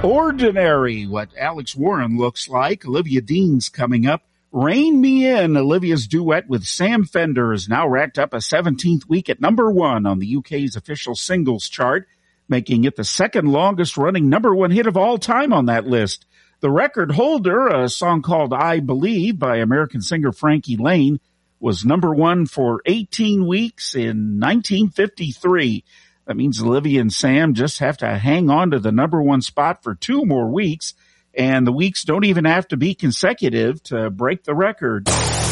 Ordinary, what Alex Warren looks like. Olivia Dean's coming up. Rein Me In, Olivia's duet with Sam Fender, is now racked up a 17th week at number 1 on the UK's official singles chart, making it the second longest running number 1 hit of all time on that list. The record holder, a song called I Believe by American singer Frankie Lane, was number 1 for 18 weeks in 1953. That means Olivia and Sam just have to hang on to the number 1 spot for 2 more weeks, and the weeks don't even have to be consecutive to break the record.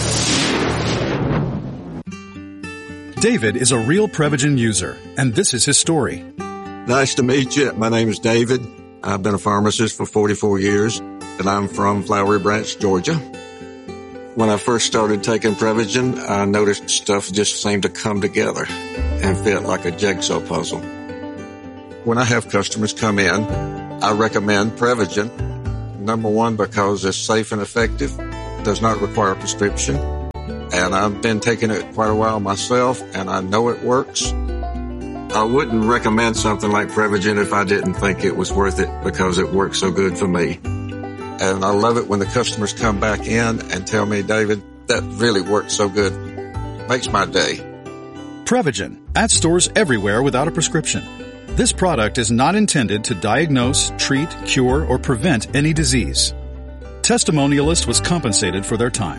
David is a real Prevagen user, and this is his story. Nice to meet you. My name is David. I've been a pharmacist for 44 years, and I'm from Flowery Branch, Georgia. When I first started taking Prevagen, I noticed stuff just seemed to come together and fit like a jigsaw puzzle. When I have customers come in, I recommend Prevagen. Number 1, because it's safe and effective, does not require a prescription, and I've been taking it quite a while myself, and I know it works. I wouldn't recommend something like Prevagen if I didn't think it was worth it, because it works so good for me. And I love it when the customers come back in and tell me, David, that really worked so good. Makes my day. Prevagen, at stores everywhere without a prescription. This product is not intended to diagnose, treat, cure, or prevent any disease. Testimonialist was compensated for their time.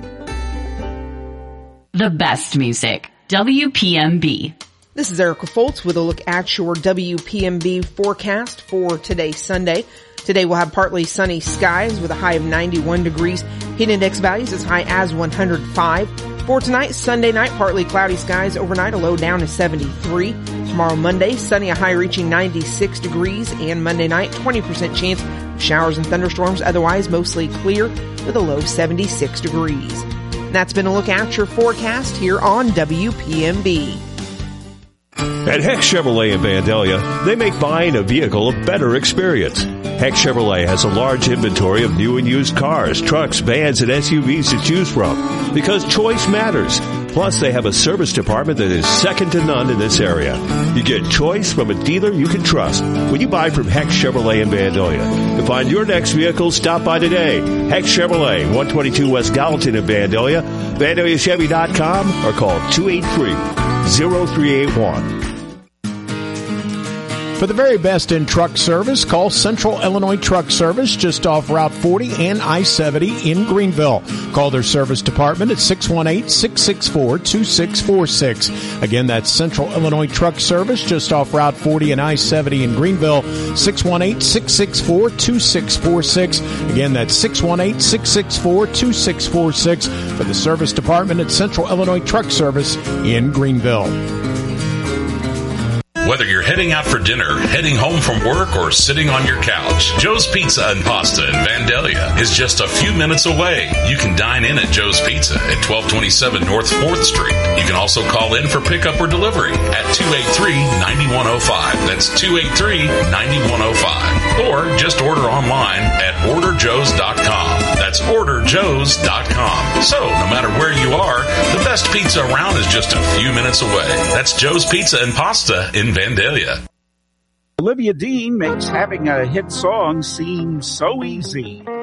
The best music. WPMB. This is Erica Foltz with a look at your WPMB forecast for today, Sunday. Today we'll have partly sunny skies with a high of 91 degrees. Heat index values as high as 105. For tonight, Sunday night, partly cloudy skies. Overnight, a low down to 73. Tomorrow, Monday, sunny, a high reaching 96 degrees. And Monday night, 20% chance of showers and thunderstorms. Otherwise, mostly clear with a low 76 degrees. And that's been a look at your forecast here on WPMB. At Heck Chevrolet in Vandalia, they make buying a vehicle a better experience. Heck Chevrolet has a large inventory of new and used cars, trucks, vans, and SUVs to choose from because choice matters. Plus, they have a service department that is second to none in this area. You get choice from a dealer you can trust when you buy from Heck Chevrolet in Vandalia. To find your next vehicle, stop by today. Heck Chevrolet, 122 West Gallatin in Vandalia, VandaliaChevy.com, or call 283-0381. For the very best in truck service, call Central Illinois Truck Service just off Route 40 and I-70 in Greenville. Call their service department at 618-664-2646. Again, that's Central Illinois Truck Service just off Route 40 and I-70 in Greenville, 618-664-2646. Again, that's 618-664-2646 for the service department at Central Illinois Truck Service in Greenville. Whether you're heading out for dinner, heading home from work, or sitting on your couch, Joe's Pizza and Pasta in Vandalia is just a few minutes away. You can dine in at Joe's Pizza at 1227 North 4th Street. You can also call in for pickup or delivery at 283-9105. That's 283-9105. Or just order online at orderjoes.com. That's orderjoes.com. So, no matter where you are, the best pizza around is just a few minutes away. That's Joe's Pizza and Pasta in Vandalia. Olivia Dean makes having a hit song seem so easy.